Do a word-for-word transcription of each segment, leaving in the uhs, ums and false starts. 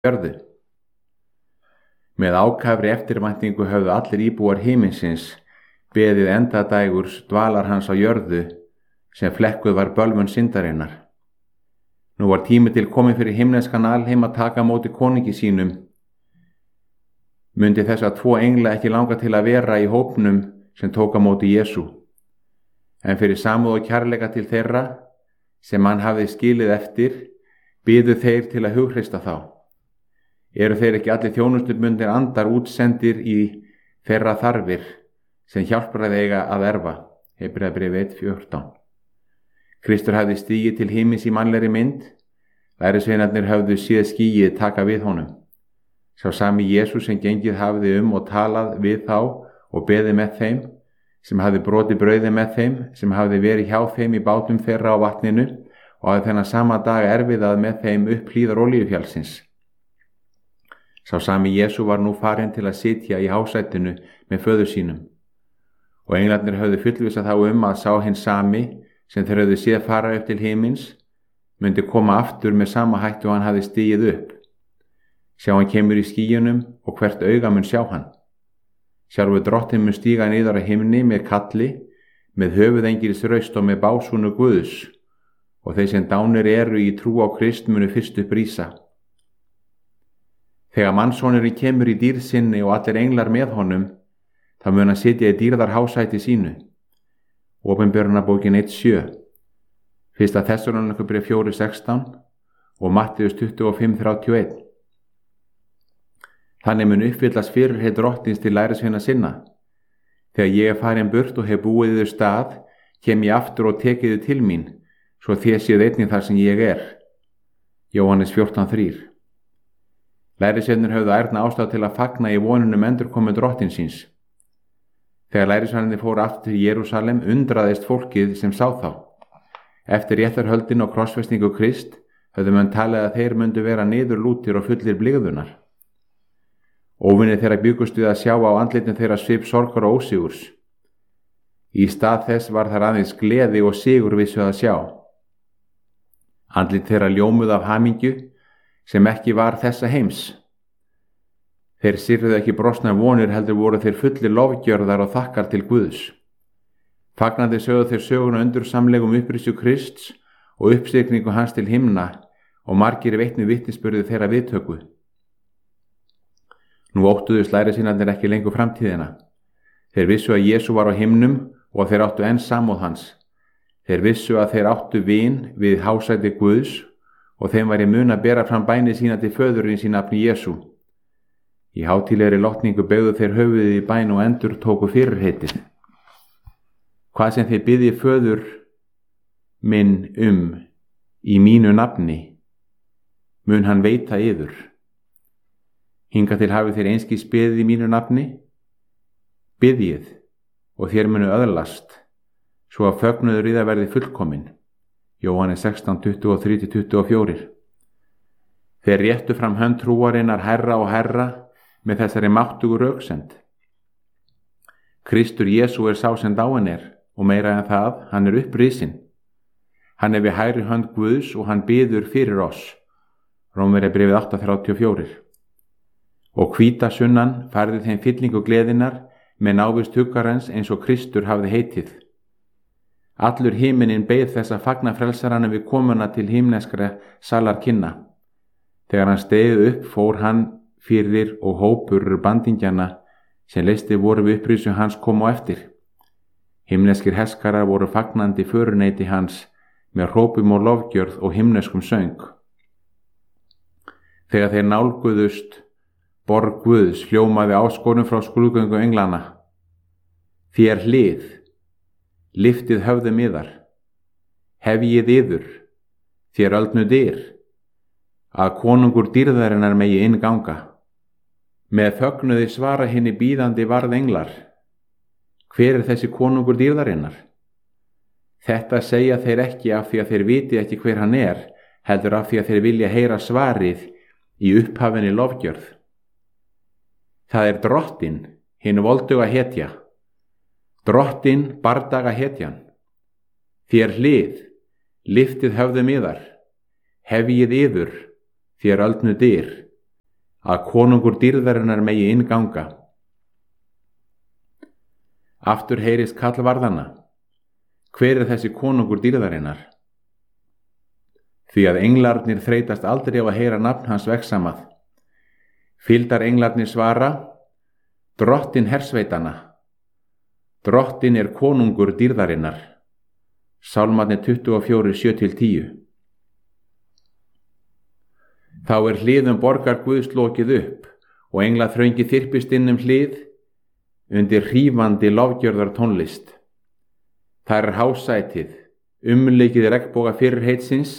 jörðu. Með ákafri eftirvæntingu höfðu allir íbúar himinsins beðið endadægurs dvalar hans á jörðu sem flekkuð var bölvun syndarinnar. Nú var tími til komið fyrir himneskan alheim að taka á móti konungi sínum. Mundi þess að tvo engla ekki langa til að vera í hópnum sem tók á móti Jesú. En fyrir samúð og kærleika til þeirra sem hann hafði skilið eftir, biðu þeir til að hughrista þá. Eru þeir ekki allir þjónustubundnir andar útsendir í þeirra þarfir sem hjálpar eiga að erfa? Hebreabréf eitt fjórtán. Kristur hafði stigið til himins í mannlegri mynd, lærisveinarnir höfðu séð skýið taka við honum. Sá sami Jesús sem gengið hafði um og talað við þá og beðið með þeim, sem hafði brotið brauðið með þeim, sem hafði verið hjá þeim í bátum þeirra á vatninu og hafði þennan sama dag erfiðað með þeim upp hlíðar Olíufjallsins. Sá sami Jesú var nú farinn til að sitja í hásætinu með föður sínum og englarnir höfðu fullvissað þá um að sá hinn sami sem þeir höfðu séð fara upp til himins myndi koma aftur með sama hættu og hann hafði stigið upp. Sjá hann kemur í skýjunum og hvert auga mun sjá hann. Sjálfur drottinn mun stíga niður á himni með kalli, með höfuðengils raust og með básúnu Guðs, og þeir sem dánir eru í trú á Krist munu fyrst upp rísa. Þegar mannssonurinn kemur í dýrð sinni og allir englar með honum, þá mun hann sitja í dýrðarhásæti sínu. Opinberunarbókin eitt sjö, fyrsta Þessalóníkubréf fjögur sextán og Matteus tuttugu og fimm þrjátíu og eitt. Þannig mun uppfyllast fyrirheit drottins til lærisveina sinna. Þegar ég er farin burt og hef búið yður stað, kem ég aftur og tekið þið til mín, svo þér séð einnig þar sem ég er. Jóhannes fjórtán þrjú. Lærisveinarnir höfðu ærna ástæðu til að fagna í vonunum endurkomu drottins síns. Þegar lærisveinarnir fóru aftur til Jerúsalem undraðist fólkið sem sá þá. Eftir réttarhöldin og krossfestingu Krist höfðu menn talið að þeir myndu vera niðurlútir og fullir blygðunar. Óvinir þeirra bjuggust við að sjá á andlitin þeirra svip sorgar og ósigurs. Í stað þess var þar aðeins gleði og sigur vissu að sjá. Andlit þeirra ljómuð af hamingju sem ekki var þessa heims. Þeir syrðu ekki brostnar vonir heldur voru þeir fullir lofgjörðar og þakkar til Guðs. Fagnandi sögðu þeir söguna undursamlegum upprissu Krists og uppstigningu hans til himna og margir veitnu vitnisburði þeirra viðtöku. Nú óttuðust lærisveinarnir ekki lengur framtíðina. Þeir vissu að Jesú var á himnum og að þeir áttu enn samúð hans. Þeir vissu að þeir áttu vin við hásæti Guðs og þeim væri mun að bera fram bænir sína til föðurins í nafni Jesú. Í hátíðlegri lotningu beygðu þeir höfuðið í bæn og endur tóku fyrirheitið. Hvað sem þeir biðji föður minn um í mínu nafni, mun hann veita yður. Hingað til hafið þeir einskis beðið í mínu nafni, biðjið og þér munu öðlast, svo að fögnuður yðar verði fullkomin. Jóhannes sextán tuttugu og þrjú til tuttugu og fjögur. Þeir réttu fram hönd trúarinnar herra og herra með þessari máttugu röksend. Kristur Jesú er sá sem dáinn er og meira en það, hann er upprisinn. Hann er við hægri hönd Guðs og hann biður fyrir oss. Rómverjabréfið átta þrjátíu og fjögur. Og hvíta sunnan færði þeim fyllingu gleðinnar með návist huggarens eins og Kristur hafði heitið. Allur himinin beið þess að fagna frelsaranum við komuna til himneskra salar kynna. Þegar hann steig upp fór hann fyrir og hópur bandingjana sem leisti voru við upprísu hans kom á eftir. Himneskir heskarar voru fagnandi föruneyti hans með hrópum og lofgjörð og himneskum söng. Þegar þeir nálguðust borg Guðs hljómaði áskorun frá skrúðgöngu englana. Þér hlið, liftið höfðum yðar, hefjið yður, þér öldnu dyr, að konungur dýrðarinnar megi innganga. Með fögnuði svara hinni bíðandi varð englar. Hver er þessi konungur dýrðarinnar? Þetta segja þeir ekki af því að þeir viti ekki hver hann er, heldur af því að þeir vilja heyra svarið í upphafinni lofgjörð. Það er drottinn, hinn volduga hetja, drottinn bardaga hetjan. Þér hlið, liftið höfðum yðar, hefjið yður, þér öldnu dyr, að konungur dýrðarinnar megi innganga. Aftur heyrist kall varðanna: Hver er þessi konungur dýrðarinnar? Því að englarnir þreytast aldrei á að heyra nafn hans vegsamað. Fylgdar englarnir svara: Drottin hersveitanna. Drottin er konungur dýrðarinnar. Sálmarnir tuttugu og fjögur, sjö til tíu. Þá er hliðum borgar Guðs lokið upp og englaþröngi þyrpist inn um hlið undir hrífandi lofgjörðar tónlist. Það er hásætið, umleikið regnboga fyrirheitsins.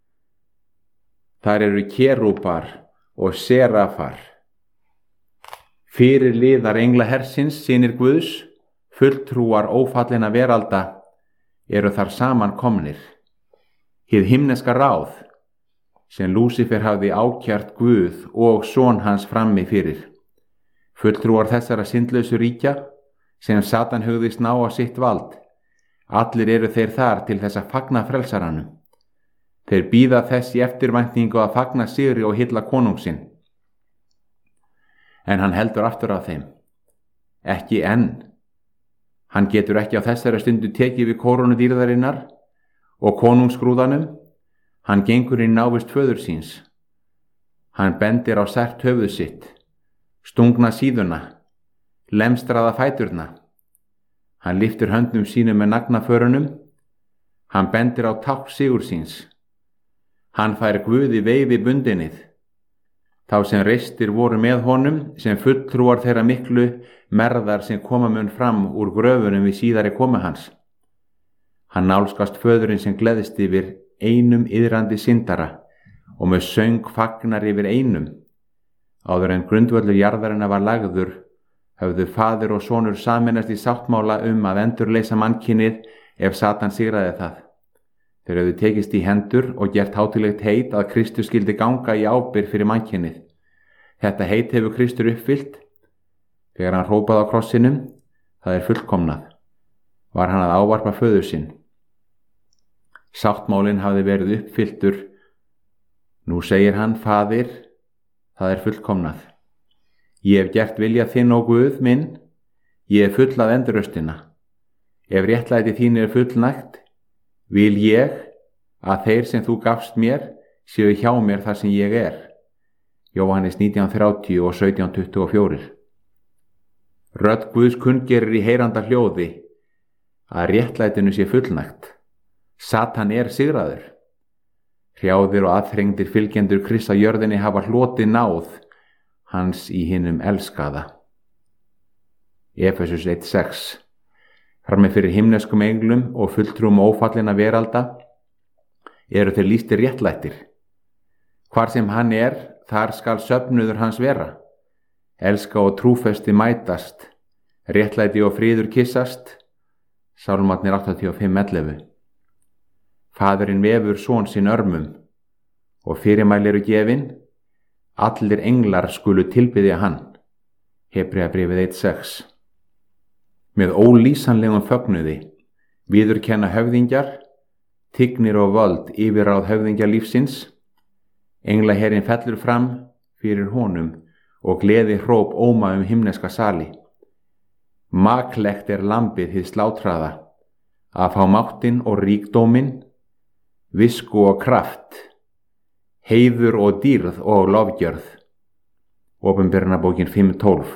Þar eru kerúbar og serafar. Fyrir liðar engla hersins, synir Guðs, fulltrúar ófallina veralda, eru þar saman komnir. Hið himneska ráð, sem Lúsifer hafði ákjart Guð og son hans frammi fyrir. Fulltrúar þessara syndlausu ríkja, sem Satan hugðist ná á sitt vald. Allir eru þeir þar til þess að fagna frelsaranum. Þeir bíða þess í eftirvæntingu að fagna sigri og hylla konungsinn. En hann heldur aftur á þeim. Ekki enn. Hann getur ekki á þessari stundu tekið við kórónu dýrðarinnar og konungsgrúðanum. Hann gengur í návist föður síns. Hann bendir á sært höfuð sitt, stungna síðuna, lemstraða fæturna. Hann lyftir höndum sínum með nagnaförunum. Hann bendir á tákn sigur síns. Hann fær Guði veifi bundinið. Þá sem reistir voru með honum, sem fulltrúar þeirra miklu merðar sem koma mun fram úr gröfunum við síðari komu hans. Hann nálskast föðurinn sem gleðst yfir einum iðrandi syndara og með söng fagnar yfir einum. Áður en grundvöllur jarðarinnar var lagður, höfðu faðir og sonur sameinast í sáttmála um að endurleysa mannkynið ef Satan sigraði það. Þeir höfðu tekist í hendur og gert hátíðlegt heit að Kristur skyldi ganga í ábyrgð fyrir mannkynið. Þetta heit hefur Kristur uppfyllt. Þegar hann hrópaði á krossinum, það er fullkomnað, var hann að ávarpa föður sinn. Sáttmálinn hafði verið uppfylltur. Nú segir hann: Faðir, það er fullkomnað. Ég hef gert vilja þinn og Guð minn, ég hef fullað endurröstina. Ef réttlæti þín er fullnægt, vil ég að þeir sem þú gafst mér séu hjá mér þar sem ég er. Jóhannes nítján þrjátíu og sautján tuttugu og fjögur. Rödd Guðs kunngerir í heyranda hljóði að réttlætinu sé fullnægt. Satan er sigraður. Hrjáðir og aðþrengdir fylgjendur Krists á jörðinni hafa hlotið náð hans í hinum elskaða. Efesus eitt sex. Frammi fyrir himneskum englum og fulltrúum ófallina veralda eru þeir lýstir réttlættir. Hvar sem hann er, þar skal söfnuður hans vera. Elska og trúfesti mætast, réttlæti og fríður kissast. Sálmarnir áttatíu og fimm ellefu. Faðurinn vefur son sinn örmum og fyrirmæli eru gefin. Allir englar skulu tilbiðja hann. Hebreabréfið eitt sex. Með ólýsanlegum fögnuði viðurkenna höfðingjar, tignir og völd yfirráð höfðingja lífsins. Englaherinn fellur fram fyrir honum og gleði hróp óma um himneska sali. Maklegt er lambið hið slátraða, að fá máttinn og ríkdóminn, visku og kraft, heiður og dýrð og lofgjörð. Opinberunarbókin fimm tólf.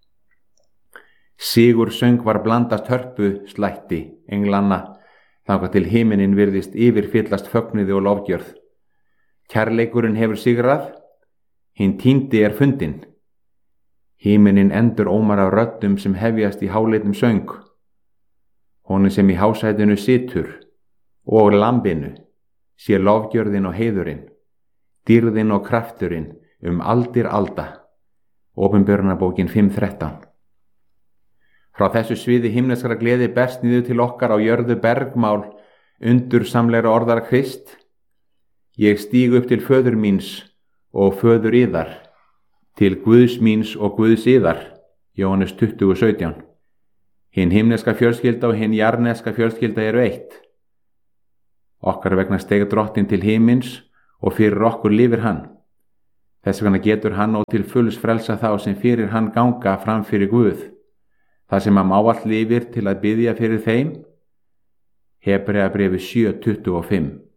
Sigur söng var blandast hörpu slætti englanna, þangað til himinin virðist yfirfyllast fögnuði og lofgjörð. Kærleikurinn hefur sigrað, hinn týndi er fundinn. Himinin endur ómar af röddum sem hefjast í háleitum söng. Honum sem í hásætinu situr og lambinu sé lofgjörðin og heiðurinn, dýrðin og krafturinn um aldir alda. Opinberunarbókin fimm þrettán. Frá þessu sviði himneskra gleði berst niður til okkar á jörðu bergmál undursamlegra orðar Krist. Ég stíg upp til föður míns og föður yðar, til Guðs míns og Guðs yðar. Jóhannes tuttugu sautján. Hinn himneska fjölskylda og hinn jarneska fjölskylda eru eitt. Okkar vegna steig drottinn til himins og fyrir okkur lifir hann. Þess vegna getur hann og til fulls frelsa þá sem fyrir hann ganga fram fyrir Guð, þar sem hann ávallt lifir til að biðja fyrir þeim. Hebreabréfið sjö tuttugu og fimm.